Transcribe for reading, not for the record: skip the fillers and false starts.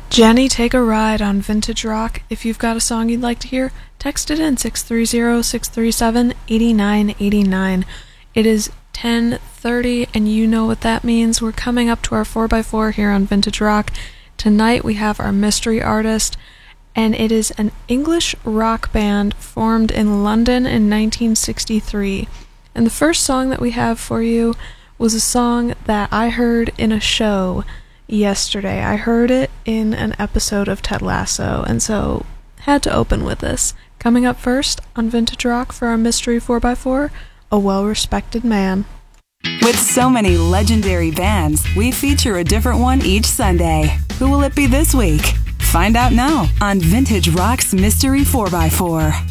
Jenny, take a ride on Vintage Rock. If you've got a song you'd like to hear, text it in 630-637-8989. It is 10:30, and you know what that means. We're coming up to our 4x4 here on Vintage Rock. Tonight we have our mystery artist, and it is an English rock band formed in London in 1963. And the first song that we have for you was a song that I heard in a show yesterday. I heard it in an episode of Ted Lasso, and so had to open with this. Coming up first on Vintage Rock for our mystery 4x4, a well-respected man. With so many legendary bands, we feature a different one each Sunday. Who will it be this week? Find out now on Vintage Rock's Mystery 4x4.